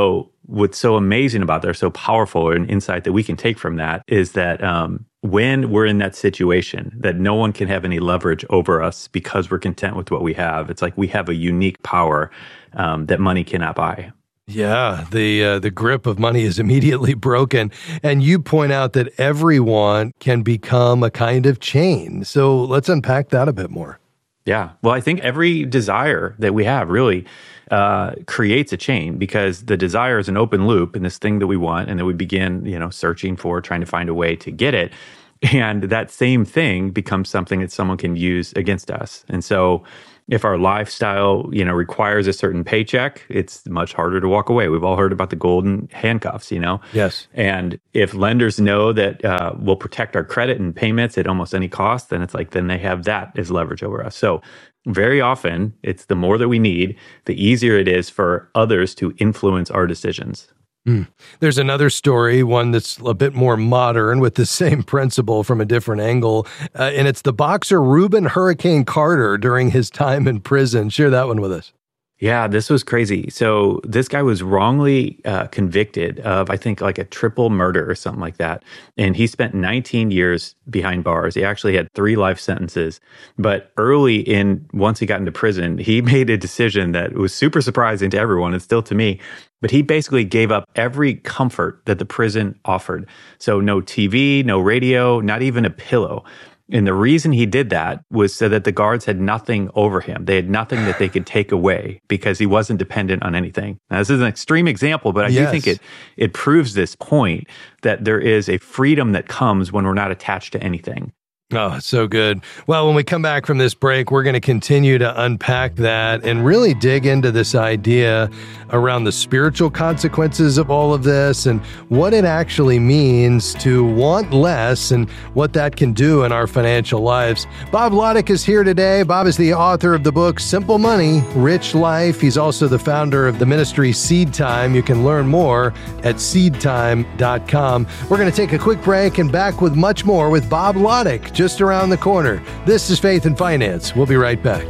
what's so amazing about that, or so powerful, an insight that we can take from that is that when we're in that situation, that no one can have any leverage over us because we're content with what we have. It's like we have a unique power that money cannot buy. Yeah, the grip of money is immediately broken. And you point out that everyone can become a kind of chain. So let's unpack that a bit more. Yeah. Well, I think every desire that we have really creates a chain, because the desire is an open loop in this thing that we want, and then we begin, searching for, trying to find a way to get it. And that same thing becomes something that someone can use against us. And so if our lifestyle, requires a certain paycheck, it's much harder to walk away. We've all heard about the golden handcuffs, Yes. And if lenders know that we'll protect our credit and payments at almost any cost, then it's like, then they have that as leverage over us. So very often, it's the more that we need, the easier it is for others to influence our decisions. There's another story, one that's a bit more modern with the same principle from a different angle, and it's the boxer Rubin Hurricane Carter during his time in prison. Share that one with us. Yeah, this was crazy. So this guy was wrongly convicted of, I think, like a triple murder or something like that. And he spent 19 years behind bars. He actually had 3 life sentences. But once he got into prison, he made a decision that was super surprising to everyone, and still to me. But he basically gave up every comfort that the prison offered. So no TV, no radio, not even a pillow. And the reason he did that was so that the guards had nothing over him. They had nothing that they could take away, because he wasn't dependent on anything. Now, this is an extreme example, but I do think it proves this point that there is a freedom that comes when we're not attached to anything. Oh, so good. Well, when we come back from this break, we're going to continue to unpack that and really dig into this idea around the spiritual consequences of all of this and what it actually means to want less and what that can do in our financial lives. Bob Lotich is here today. Bob is the author of the book, Simple Money, Rich Life. He's also the founder of the ministry Seed Time. You can learn more at seedtime.com. We're going to take a quick break and back with much more with Bob Lotich just around the corner. This is Faith and Finance. We'll be right back.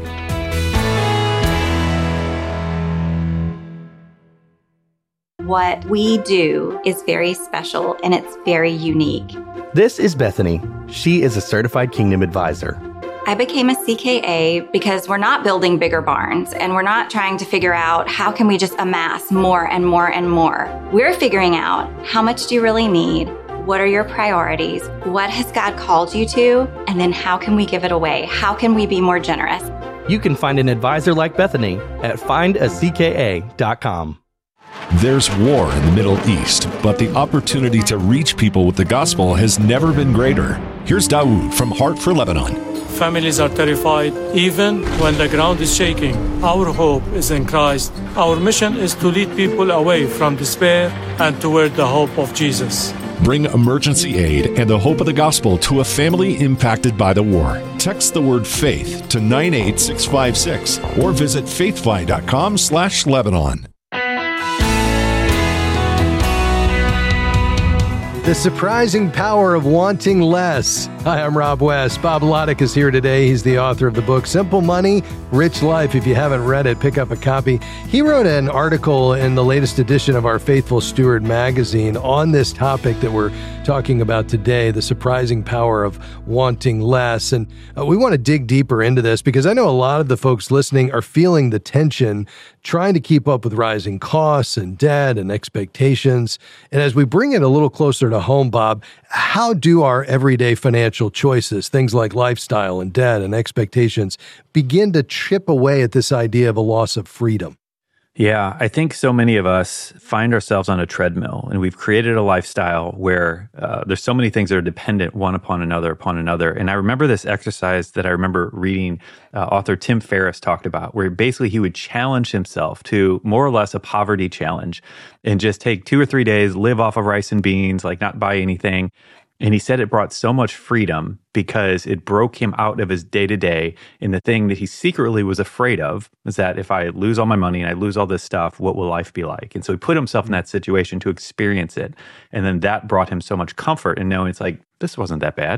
What we do is very special and it's very unique. This is Bethany. She is a certified Kingdom advisor. I became a CKA because we're not building bigger barns and we're not trying to figure out how can we just amass more and more and more. We're figuring out how much do you really need? What are your priorities? What has God called you to? And then how can we give it away? How can we be more generous? You can find an advisor like Bethany at findacka.com. There's war in the Middle East, but the opportunity to reach people with the gospel has never been greater. Here's Dawood from Heart for Lebanon. Families are terrified, even when the ground is shaking. Our hope is in Christ. Our mission is to lead people away from despair and toward the hope of Jesus. Bring emergency aid and the hope of the gospel to a family impacted by the war. Text the word faith to 98656 or visit faithfi.com/Lebanon. The surprising power of wanting less. Hi, I'm Rob West. Bob Lotich is here today. He's the author of the book, Simple Money, Rich Life. If you haven't read it, pick up a copy. He wrote an article in the latest edition of our Faithful Steward magazine on this topic that we're talking about today, the surprising power of wanting less. And we want to dig deeper into this because I know a lot of the folks listening are feeling the tension, trying to keep up with rising costs and debt and expectations. And as we bring it a little closer to home, Bob, how do our everyday financial choices, things like lifestyle and debt and expectations, begin to chip away at this idea of a loss of freedom? Yeah, I think so many of us find ourselves on a treadmill, and we've created a lifestyle where there's so many things that are dependent one upon another. And I remember this exercise that I remember reading author Tim Ferriss talked about, where basically he would challenge himself to more or less a poverty challenge and just take 2 or 3 days, live off of rice and beans, like not buy anything. And he said it brought so much freedom because it broke him out of his day-to-day. And the thing that he secretly was afraid of is that if I lose all my money and I lose all this stuff, what will life be like? And so he put himself in that situation to experience it. And then that brought him so much comfort in knowing it's like, this wasn't that bad.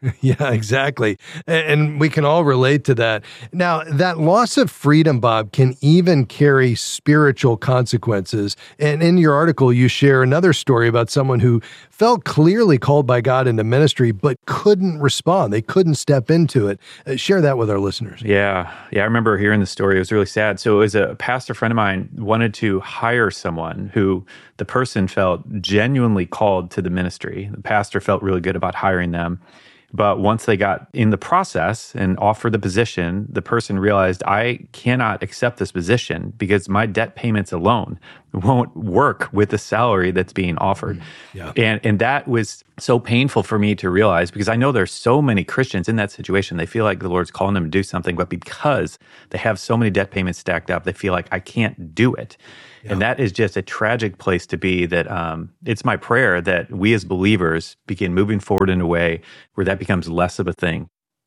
Yeah, exactly. And we can all relate to that. Now, that loss of freedom, Bob, can even carry spiritual consequences. And in your article, you share another story about someone who felt clearly called by God into ministry, but couldn't respond. They couldn't step into it. Share that with our listeners. Yeah. I remember hearing the story. It was really sad. So it was a pastor friend of mine wanted to hire someone who the person felt genuinely called to the ministry. The pastor felt really good about hiring them. But once they got in the process and offered the position, the person realized, I cannot accept this position because my debt payments alone won't work with the salary that's being offered. Yeah. And that was so painful for me to realize, because I know there's so many Christians in that situation. They feel like the Lord's calling them to do something, but because they have so many debt payments stacked up, they feel like I can't do it. Yeah. And that is just a tragic place to be. That it's my prayer that we as believers begin moving forward in a way where that becomes less of a thing.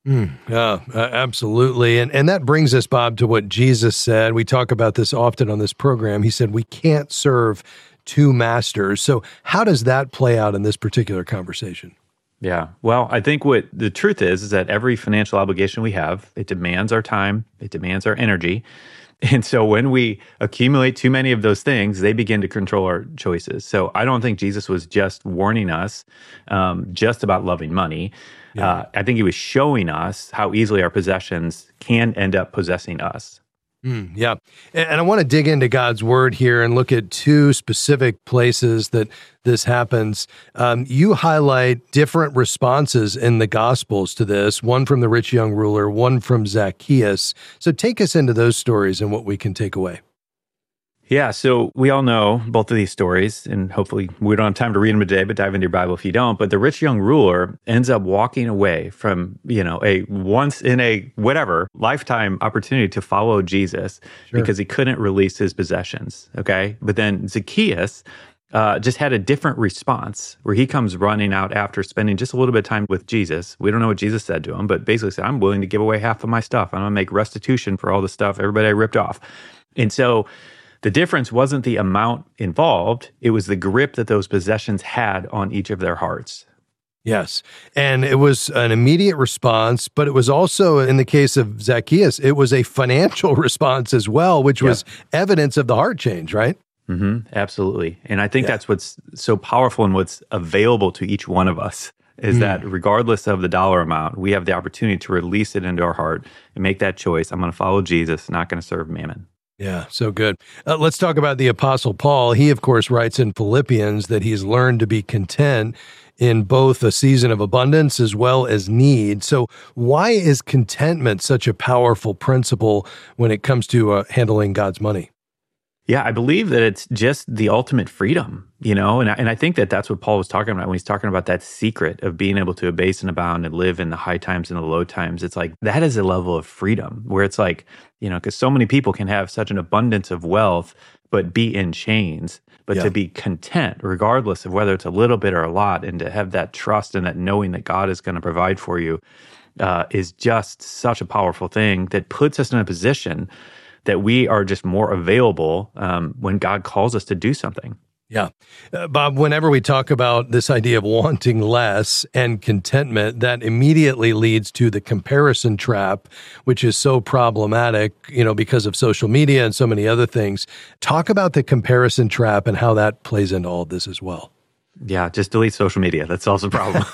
Absolutely. And that brings us, Bob, to what Jesus said. We talk about this often on this program. He said, we can't serve two masters. So how does that play out in this particular conversation? Yeah. Well, I think what the truth is that every financial obligation we have, it demands our time, it demands our energy. And so when we accumulate too many of those things, they begin to control our choices. So I don't think Jesus was just warning us just about loving money. Yeah. I think he was showing us how easily our possessions can end up possessing us. Yeah. And I want to dig into God's word here and look at two specific places that this happens. You highlight different responses in the Gospels to this, one from the rich young ruler, one from Zacchaeus. So take us into those stories and what we can take away. Yeah, so we all know both of these stories, and hopefully we don't have time to read them today, but dive into your Bible if you don't. But the rich young ruler ends up walking away from, a once in a lifetime opportunity to follow Jesus because he couldn't release his possessions, okay? But then Zacchaeus just had a different response where he comes running out after spending just a little bit of time with Jesus. We don't know what Jesus said to him, but basically said, I'm willing to give away half of my stuff. I'm going to make restitution for all the stuff everybody I ripped off. And so the difference wasn't the amount involved, it was the grip that those possessions had on each of their hearts. Yes. And it was an immediate response, but it was also, in the case of Zacchaeus, it was a financial response as well, which was evidence of the heart change, right? Mm-hmm. Absolutely. And I think that's what's so powerful and what's available to each one of us is that regardless of the dollar amount, we have the opportunity to release it into our heart and make that choice. I'm going to follow Jesus, not going to serve mammon. Yeah, so good. Let's talk about the Apostle Paul. He, of course, writes in Philippians that he's learned to be content in both a season of abundance as well as need. So why is contentment such a powerful principle when it comes to handling God's money? Yeah, I believe that it's just the ultimate freedom, and I think that that's what Paul was talking about when he's talking about that secret of being able to abase and abound and live in the high times and the low times. It's like that is a level of freedom where it's like, because so many people can have such an abundance of wealth, but be in chains, but to be content, regardless of whether it's a little bit or a lot, and to have that trust and that knowing that God is going to provide for you is just such a powerful thing that puts us in a position that we are just more available when God calls us to do something. Yeah. Bob, whenever we talk about this idea of wanting less and contentment, that immediately leads to the comparison trap, which is so problematic, because of social media and so many other things. Talk about the comparison trap and how that plays into all of this as well. Yeah, just delete social media. That solves the problem.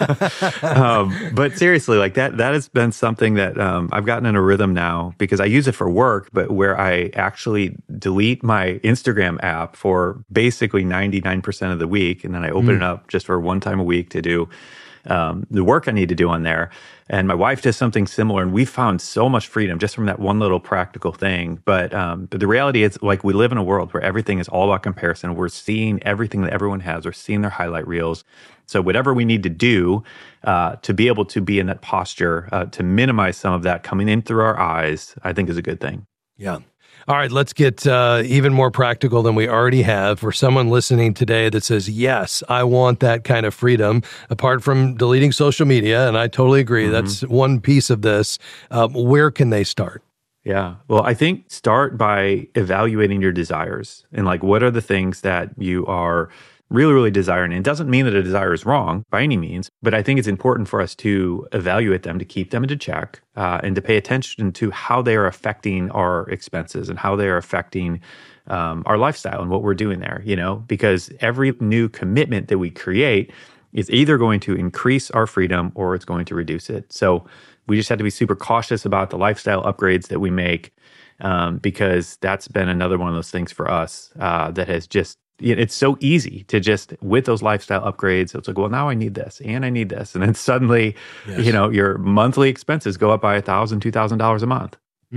But seriously, like that has been something that I've gotten in a rhythm now because I use it for work, but where I actually delete my Instagram app for basically 99% of the week. And then I open it up just for one time a week to do the work I need to do on there. And my wife does something similar, and we found so much freedom just from that one little practical thing. But the reality is, like, we live in a world where everything is all about comparison. We're seeing everything that everyone has. We're seeing their highlight reels. So whatever we need to do to be able to be in that posture, to minimize some of that coming in through our eyes, I think is a good thing. Yeah. All right, let's get even more practical than we already have. For someone listening today that says, yes, I want that kind of freedom, apart from deleting social media, and I totally agree, that's one piece of this, where can they start? Yeah, well, I think start by evaluating your desires and like what are the things that you are really, really desiring. And it doesn't mean that a desire is wrong by any means, but I think it's important for us to evaluate them, to keep them into check, and to pay attention to how they are affecting our expenses and how they are affecting our lifestyle and what we're doing there, because every new commitment that we create is either going to increase our freedom or it's going to reduce it. So we just have to be super cautious about the lifestyle upgrades that we make, because that's been another one of those things for us that has just, it's so easy to just, with those lifestyle upgrades, it's like, well, now I need this and I need this. And then suddenly, your monthly expenses go up by $1,000, $2,000 a month.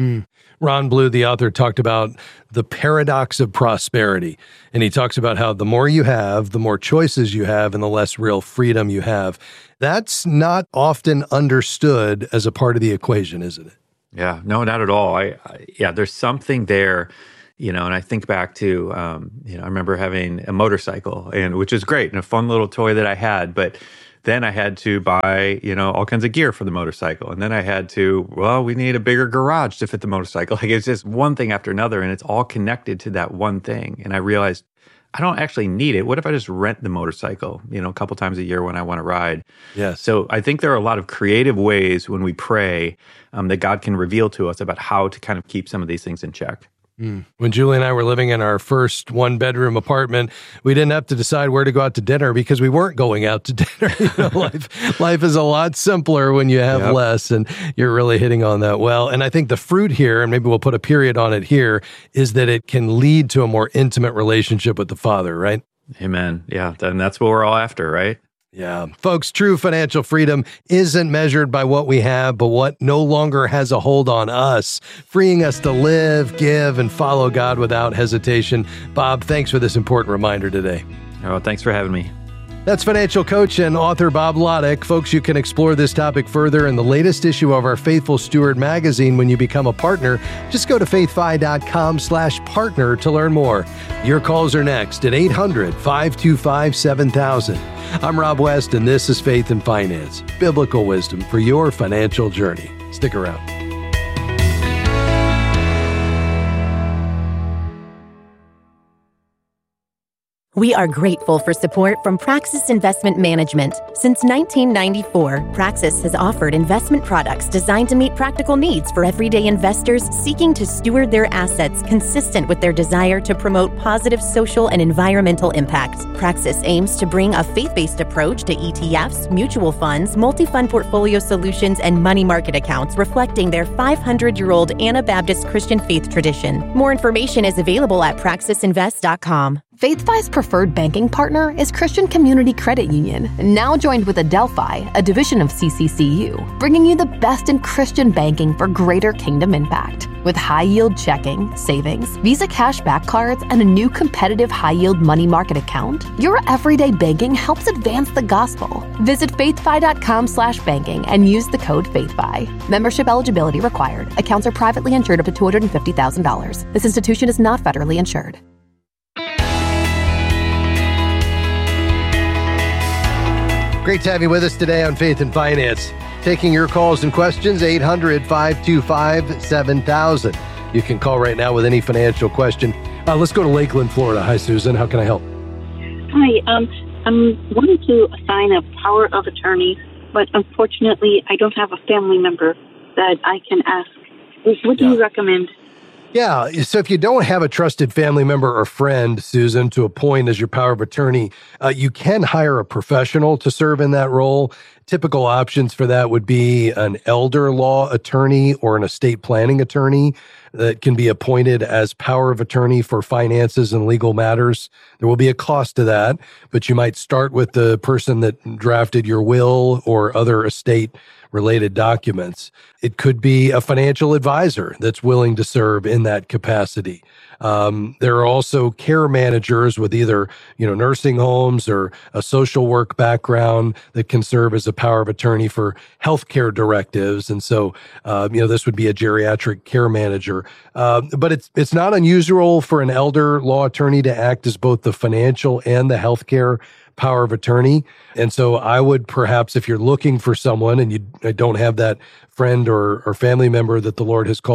Ron Blue, the author, talked about the paradox of prosperity. And he talks about how the more you have, the more choices you have, and the less real freedom you have. That's not often understood as a part of the equation, isn't it? Yeah, no, not at all. There's something there, and I think back to, I remember having a motorcycle, which is great and a fun little toy that I had, but then I had to buy, all kinds of gear for the motorcycle. And then I had to, we need a bigger garage to fit the motorcycle. Like, it's just one thing after another, and it's all connected to that one thing. And I realized I don't actually need it. What if I just rent the motorcycle, a couple times a year when I want to ride? Yes. So I think there are a lot of creative ways when we pray that God can reveal to us about how to kind of keep some of these things in check. When Julie and I were living in our first one-bedroom apartment, we didn't have to decide where to go out to dinner because we weren't going out to dinner. Life is a lot simpler when you have less, and you're really hitting on that well. And I think the fruit here, and maybe we'll put a period on it here, is that it can lead to a more intimate relationship with the Father, right? Amen. Yeah, and that's what we're all after, right? Yeah. Folks, true financial freedom isn't measured by what we have, but what no longer has a hold on us, freeing us to live, give, and follow God without hesitation. Bob, thanks for this important reminder today. Oh, thanks for having me. That's financial coach and author Bob Lotich. Folks, you can explore this topic further in the latest issue of our Faithful Steward magazine when you become a partner. Just go to faithfi.com/partner to learn more. Your calls are next at 800-525-7000. I'm Rob West, and this is Faith and Finance, biblical wisdom for your financial journey. Stick around. We are grateful for support from Praxis Investment Management. Since 1994, Praxis has offered investment products designed to meet practical needs for everyday investors seeking to steward their assets consistent with their desire to promote positive social and environmental impact. Praxis aims to bring a faith-based approach to ETFs, mutual funds, multi-fund portfolio solutions, and money market accounts reflecting their 500-year-old Anabaptist Christian faith tradition. More information is available at praxisinvest.com. FaithFi's preferred banking partner is Christian Community Credit Union, now joined with Adelphi, a division of CCCU, bringing you the best in Christian banking for greater kingdom impact. With high-yield checking, savings, Visa cashback cards, and a new competitive high-yield money market account, your everyday banking helps advance the gospel. Visit faithfi.com/banking and use the code FaithFi. Membership eligibility required. Accounts are privately insured up to $250,000. This institution is not federally insured. Great to have you with us today on Faith and Finance. Taking your calls and questions, 800-525-7000. You can call right now with any financial question. Let's go to Lakeland, Florida. Hi, Susan. How can I help? Hi. I'm wanting to assign a power of attorney, but unfortunately, I don't have a family member that I can ask. What do you recommend? Yeah, so if you don't have a trusted family member or friend, Susan, to appoint as your power of attorney, you can hire a professional to serve in that role. Typical options for that would be an elder law attorney or an estate planning attorney that can be appointed as power of attorney for finances and legal matters. There will be a cost to that, but you might start with the person that drafted your will or other estate related documents. It could be a financial advisor that's willing to serve in that capacity. There are also care managers with either, nursing homes or a social work background that can serve as a power of attorney for healthcare directives. And so, this would be a geriatric care manager. But it's not unusual for an elder law attorney to act as both the financial and the healthcare power of attorney. And so I would perhaps, if you're looking for someone and you don't have that friend or family member that the Lord has called